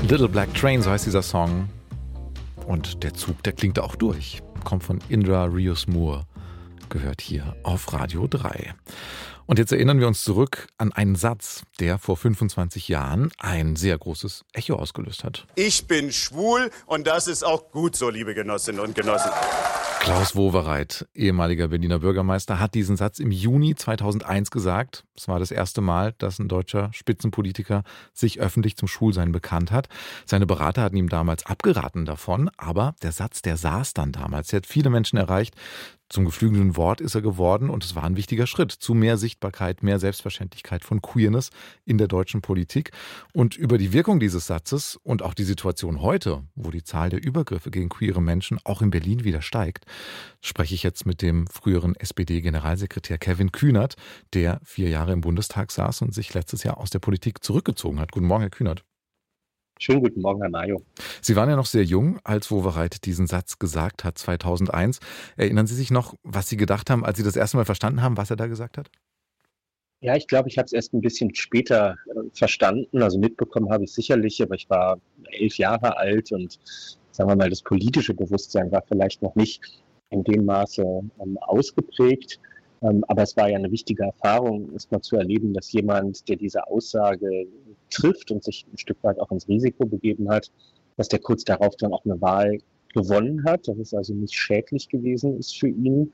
Little Black Train, so heißt dieser Song. Und der Zug, der klingt auch durch. Kommt von Indra Rios Moore. Gehört hier auf Radio 3. Und jetzt erinnern wir uns zurück an einen Satz, der vor 25 Jahren ein sehr großes Echo ausgelöst hat. Ich bin schwul und das ist auch gut so, liebe Genossinnen und Genossen. Klaus Wowereit, ehemaliger Berliner Bürgermeister, hat diesen Satz im Juni 2001 gesagt. Es war das erste Mal, dass ein deutscher Spitzenpolitiker sich öffentlich zum Schwulsein bekannt hat. Seine Berater hatten ihm damals abgeraten davon, aber der Satz, der saß dann damals. Er hat viele Menschen erreicht. Zum geflügelten Wort ist er geworden und es war ein wichtiger Schritt zu mehr Sichtbarkeit, mehr Selbstverständlichkeit von Queerness in der deutschen Politik. Und über die Wirkung dieses Satzes und auch die Situation heute, wo die Zahl der Übergriffe gegen queere Menschen auch in Berlin wieder steigt, spreche ich jetzt mit dem früheren SPD-Generalsekretär Kevin Kühnert, der 4 Jahre im Bundestag saß und sich letztes Jahr aus der Politik zurückgezogen hat. Guten Morgen, Herr Kühnert. Schönen guten Morgen, Herr Mayo. Sie waren ja noch sehr jung, als Wowereit diesen Satz gesagt hat, 2001. Erinnern Sie sich noch, was Sie gedacht haben, als Sie das erste Mal verstanden haben, was er da gesagt hat? Ja, ich glaube, ich habe es erst ein bisschen später verstanden. Also mitbekommen habe ich sicherlich, aber ich war 11 Jahre alt und sagen wir mal, das politische Bewusstsein war vielleicht noch nicht in dem Maße ausgeprägt. Aber es war ja eine wichtige Erfahrung, erst mal zu erleben, dass jemand, der diese Aussage trifft und sich ein Stück weit auch ins Risiko begeben hat, dass der kurz darauf dann auch eine Wahl gewonnen hat, dass es also nicht schädlich gewesen ist für ihn.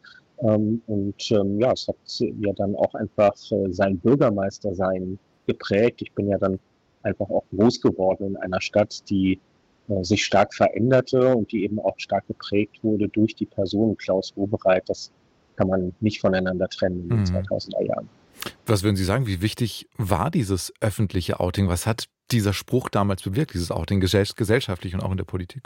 Es hat ja dann auch einfach sein Bürgermeistersein geprägt. Ich bin ja dann einfach auch groß geworden in einer Stadt, die sich stark veränderte und die eben auch stark geprägt wurde durch die Person Klaus Wowereit. Das kann man nicht voneinander trennen in den 2000er Jahren. Was würden Sie sagen, wie wichtig war dieses öffentliche Outing? Was hat dieser Spruch damals bewirkt, dieses Outing gesellschaftlich und auch in der Politik?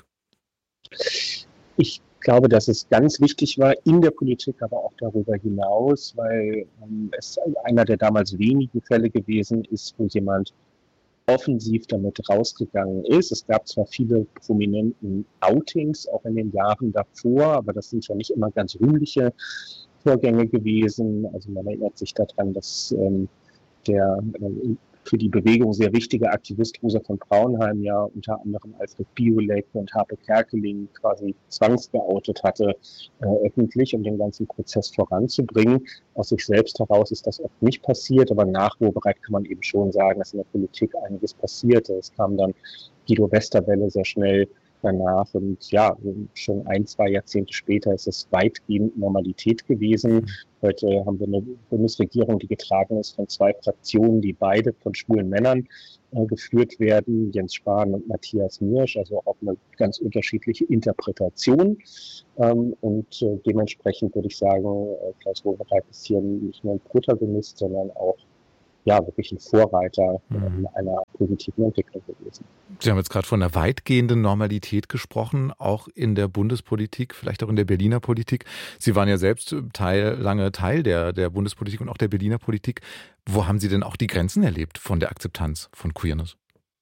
Ich glaube, dass es ganz wichtig war in der Politik, aber auch darüber hinaus, weil es einer der damals wenigen Fälle gewesen ist, wo jemand offensiv damit rausgegangen ist. Es gab zwar viele prominenten Outings, auch in den Jahren davor, aber das sind ja nicht immer ganz rühmliche Vorgänge gewesen. Also man erinnert sich daran, dass der für die Bewegung sehr wichtige Aktivist Rosa von Braunheim ja unter anderem Alfred Biolek und Harpe Kerkeling quasi zwangsgeoutet hatte, öffentlich, um den ganzen Prozess voranzubringen. Aus sich selbst heraus ist das oft nicht passiert, aber nach Wowereit kann man eben schon sagen, dass in der Politik einiges passierte. Es kam dann Guido Westerwelle sehr schnell danach und ja, schon 1-2 Jahrzehnte später ist es weitgehend Normalität gewesen. Heute haben wir eine Bundesregierung, die getragen ist von 2 Fraktionen, die beide von schwulen Männern geführt werden, Jens Spahn und Matthias Miersch, also auch eine ganz unterschiedliche Interpretation. Dementsprechend würde ich sagen, Klaus Wowereit ist hier nicht nur ein Protagonist, sondern auch wirklich ein Vorreiter einer positiven Entwicklung gewesen. Sie haben jetzt gerade von einer weitgehenden Normalität gesprochen, auch in der Bundespolitik, vielleicht auch in der Berliner Politik. Sie waren ja selbst lange Teil der Bundespolitik und auch der Berliner Politik. Wo haben Sie denn auch die Grenzen erlebt von der Akzeptanz von Queerness?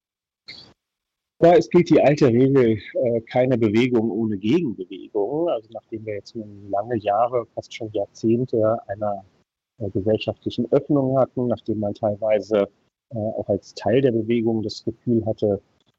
Ja, es gilt die alte Regel, keine Bewegung ohne Gegenbewegung. Also nachdem wir jetzt lange Jahre, fast schon Jahrzehnte einer gesellschaftlichen Öffnung hatten, nachdem man teilweise auch als Teil der Bewegung das Gefühl hatte,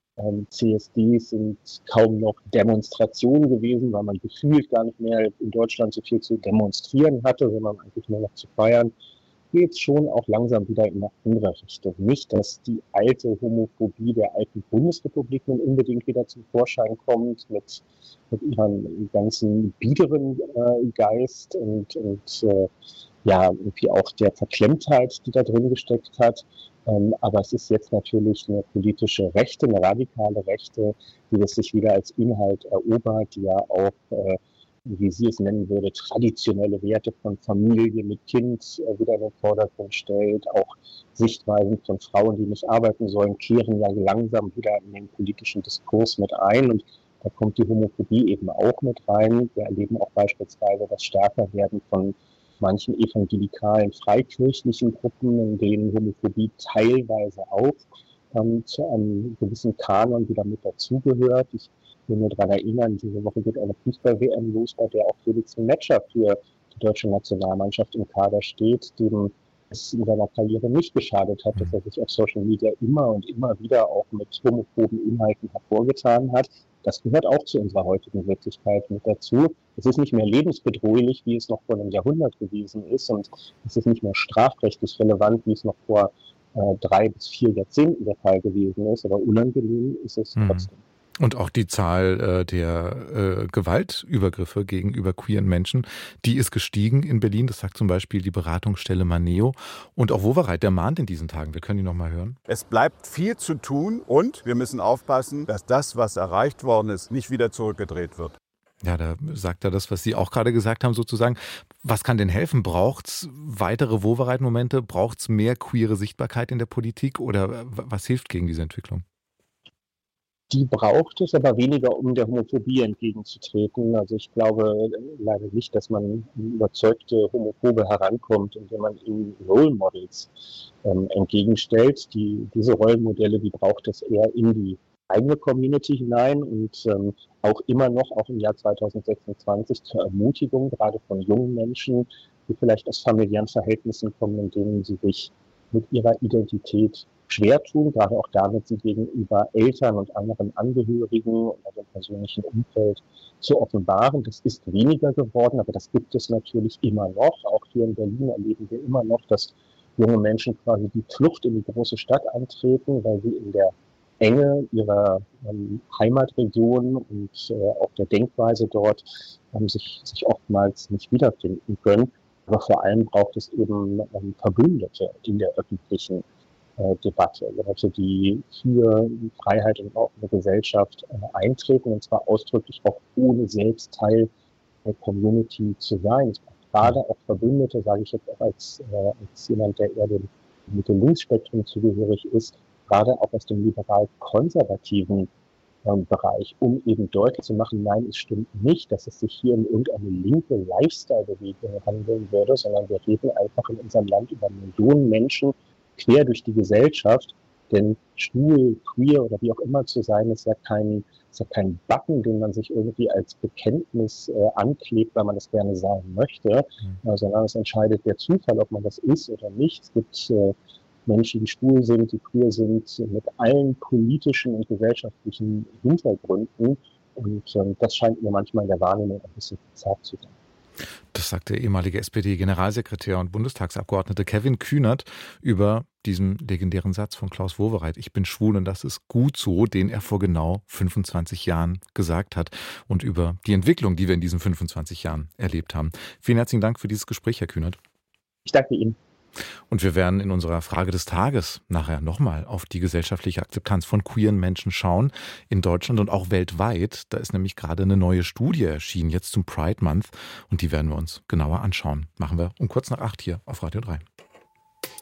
CSDs sind kaum noch Demonstrationen gewesen, weil man gefühlt gar nicht mehr in Deutschland so viel zu demonstrieren hatte, sondern eigentlich nur noch zu feiern, geht es schon auch langsam wieder in eine andere Richtung. Nicht, dass die alte Homophobie der alten Bundesrepublik nun unbedingt wieder zum Vorschein kommt mit ihrem ganzen biederen Geist und irgendwie auch der Verklemmtheit, die da drin gesteckt hat. Aber es ist jetzt natürlich eine politische Rechte, eine radikale Rechte, die das sich wieder als Inhalt erobert, die ja auch, wie sie es nennen würde, traditionelle Werte von Familie mit Kind wieder in den Vordergrund stellt. Auch Sichtweisen von Frauen, die nicht arbeiten sollen, kehren ja langsam wieder in den politischen Diskurs mit ein. Und da kommt die Homophobie eben auch mit rein. Wir erleben auch beispielsweise das Stärkerwerden von manchen evangelikalen freikirchlichen Gruppen, in denen Homophobie teilweise auch zu einem gewissen Kanon wieder mit dazugehört. Ich will nur daran erinnern, diese Woche geht eine Fußball-WM los, bei der auch Felix Metscher für die deutsche Nationalmannschaft im Kader steht, dem es in seiner Karriere nicht geschadet hat, dass er sich auf Social Media immer und immer wieder auch mit homophoben Inhalten hervorgetan hat. Das gehört auch zu unserer heutigen Wirklichkeit mit dazu. Es ist nicht mehr lebensbedrohlich, wie es noch vor einem Jahrhundert gewesen ist, und es ist nicht mehr strafrechtlich relevant, wie es noch vor 3 bis 4 Jahrzehnten der Fall gewesen ist, aber unangenehm ist es trotzdem. Und auch die Zahl der Gewaltübergriffe gegenüber queeren Menschen, die ist gestiegen in Berlin. Das sagt zum Beispiel die Beratungsstelle Maneo. Und auch Wowereit, der mahnt in diesen Tagen. Wir können ihn noch mal hören. Es bleibt viel zu tun und wir müssen aufpassen, dass das, was erreicht worden ist, nicht wieder zurückgedreht wird. Ja, da sagt er das, was Sie auch gerade gesagt haben, sozusagen. Was kann denn helfen? Braucht es weitere Wowereit-Momente? Braucht es mehr queere Sichtbarkeit in der Politik? Oder was hilft gegen diese Entwicklung? Die braucht es, aber weniger, um der Homophobie entgegenzutreten. Also ich glaube leider nicht, dass man überzeugte Homophobe herankommt, indem man ihnen Role Models entgegenstellt. Diese Rollenmodelle, die braucht es eher in die eigene Community hinein und auch immer noch, auch im Jahr 2026, zur Ermutigung, gerade von jungen Menschen, die vielleicht aus familiären Verhältnissen kommen, in denen sie sich mit ihrer Identität schwer tun, gerade auch damit, sie gegenüber Eltern und anderen Angehörigen oder dem persönlichen Umfeld zu offenbaren. Das ist weniger geworden, aber das gibt es natürlich immer noch. Auch hier in Berlin erleben wir immer noch, dass junge Menschen quasi die Flucht in die große Stadt antreten, weil sie in der Enge ihrer Heimatregion und auch der Denkweise dort sich oftmals nicht wiederfinden können. Aber vor allem braucht es eben Verbündete in der öffentlichen Debatte, Leute, die für Freiheit und auch eine Gesellschaft eintreten, und zwar ausdrücklich auch ohne selbst Teil der Community zu sein. Es braucht gerade auch Verbündete, sage ich jetzt auch als jemand, der eher dem Mitte-Links-Spektrum zugehörig ist, gerade auch aus dem liberal-konservativen Bereich, um eben deutlich zu machen, nein, es stimmt nicht, dass es sich hier um irgendeine linke Lifestyle-Bewegung handeln würde, sondern wir reden einfach in unserem Land über Millionen Menschen, quer durch die Gesellschaft, denn schwul, queer oder wie auch immer zu sein, ist ja kein Button, den man sich irgendwie als Bekenntnis anklebt, weil man das gerne sein möchte, sondern es entscheidet der Zufall, ob man das ist oder nicht. Es gibt Menschen, die schwul sind, die queer sind, mit allen politischen und gesellschaftlichen Hintergründen, und das scheint mir manchmal in der Wahrnehmung ein bisschen verzerrt zu sein. Das sagt der ehemalige SPD-Generalsekretär und Bundestagsabgeordnete Kevin Kühnert über diesen legendären Satz von Klaus Wowereit: Ich bin schwul und das ist gut so, den er vor genau 25 Jahren gesagt hat, und über die Entwicklung, die wir in diesen 25 Jahren erlebt haben. Vielen herzlichen Dank für dieses Gespräch, Herr Kühnert. Ich danke Ihnen. Und wir werden in unserer Frage des Tages nachher nochmal auf die gesellschaftliche Akzeptanz von queeren Menschen schauen, in Deutschland und auch weltweit. Da ist nämlich gerade eine neue Studie erschienen, jetzt zum Pride Month, und die werden wir uns genauer anschauen. Machen wir um 7:45 hier auf Radio 3.